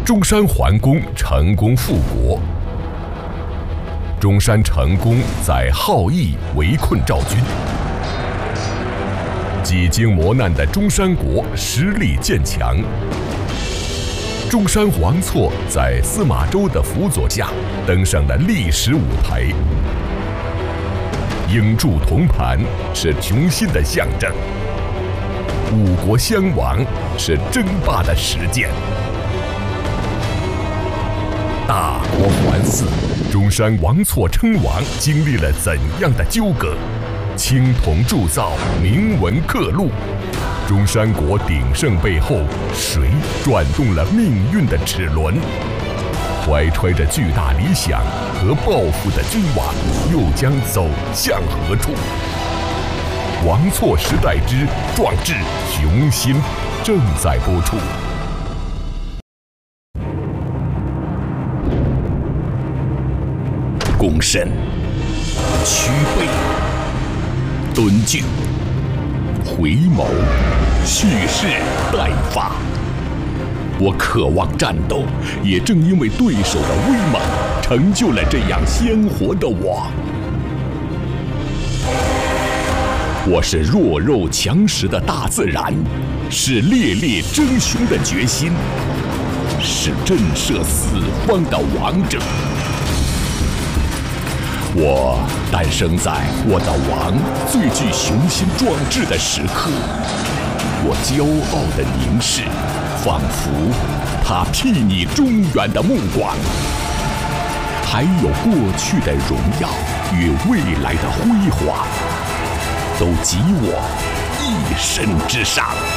中山桓公成功复国。中山成功在好义围困赵军，几经磨难的中山国实力渐强。中山王错在司马昭的辅佐下登上了历史舞台。鹰柱铜盘是雄心的象征，五国相王是争霸的实践。大国环伺，中山王错称王经历了怎样的纠葛？青铜铸造，铭文刻录，中山国鼎盛背后，谁转动了命运的齿轮？怀揣着巨大理想和抱负的君王，又将走向何处？王错时代之壮志雄心正在播出。躬身、屈背、敦敬、回眸、蓄势待发。我渴望战斗，也正因为对手的威猛，成就了这样鲜活的我。我是弱肉强食的大自然，是烈烈争雄的决心，是震慑四方的王者。我诞生在我的王最具雄心壮志的时刻，我骄傲地凝视，仿佛他睥睨中原的目光，还有过去的荣耀与未来的辉煌，都集我一身之上。